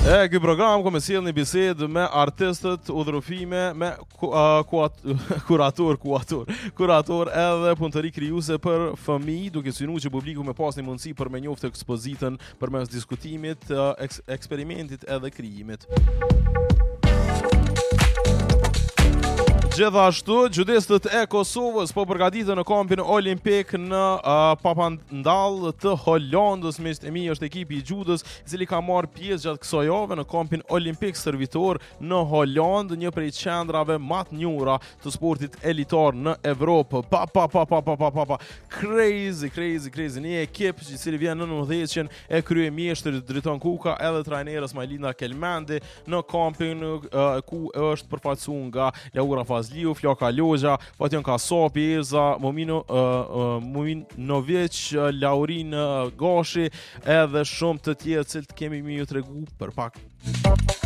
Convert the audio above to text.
Ky program ku më sjell një bisedë me artistët, udhërofime, me kurator edhe punëtori krijuese për fëmijë, duke synuar që publiku me pas një mundësi për me njoftë ekspozitën përmes diskutimit, eksperimentit edhe krijimit. Gjithashtu, gjydestët e Kosovës po përgatiten në kampin olimpik në Papandall të Hollandës. Miqtë e mi, është ekipi i judës i cili ka marrë pjesë gjatë kësaj jave në kampin olimpik servitor në Hollandë, një prej qendrave më të njohura të sportit elitar në Evropë. Crazy. Një ekip i cili vjen në 90-ën e kryemjeshtrit Driton Kuka edhe trajnerës Majlina Kelmendi në kampin ku është përfaqësuar nga Laura Fazliu, Flaka Logja, Fatjon Kasapi, Erza Muminovic, Laurin Gashi edhe shumë të tjerë që kemi më ju tregu për pak.